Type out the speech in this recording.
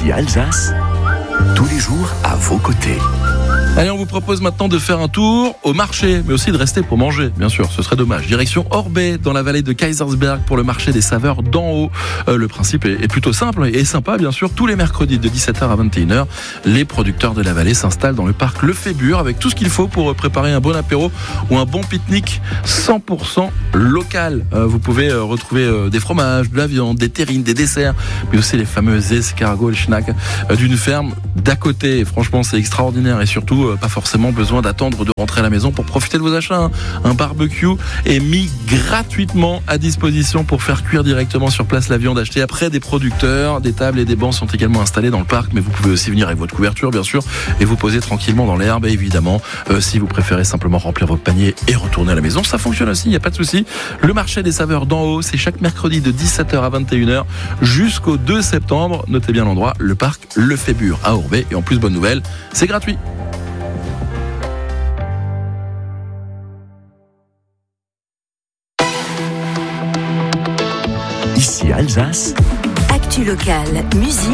Ici Alsace, tous les jours à vos côtés. Allez, on vous propose maintenant de faire un tour au marché, mais aussi de rester pour manger, bien sûr, ce serait dommage. Direction Orbey, dans la vallée de Kaysersberg, pour le marché des saveurs d'en haut. Le principe est plutôt simple et sympa, bien sûr. Tous les mercredis de 17h à 21h, les producteurs de la vallée s'installent dans le parc Le Fébure avec tout ce qu'il faut pour préparer un bon apéro ou un bon pique-nique 100% local. Vous pouvez retrouver des fromages, de la viande, des terrines, des desserts, mais aussi les fameux escargots et schnack d'une ferme d'à côté. Et franchement, c'est extraordinaire et surtout, pas forcément besoin d'attendre de rentrer à la maison pour profiter de vos achats. Un barbecue est mis gratuitement à disposition pour faire cuire directement sur place la viande achetée après des producteurs. Des tables et des bancs sont également installés dans le parc, mais vous pouvez aussi venir avec votre couverture, bien sûr, et vous poser tranquillement dans l'herbe. Et évidemment, si vous préférez simplement remplir votre panier et retourner à la maison, ça fonctionne aussi, il n'y a pas de souci. Le marché des saveurs d'en haut, c'est chaque mercredi de 17h à 21h jusqu'au 2 septembre. Notez bien l'endroit, le parc Le Fébure à Orbey. Et en plus, bonne nouvelle, c'est gratuit. Ici Alsace. Actu locale, musique.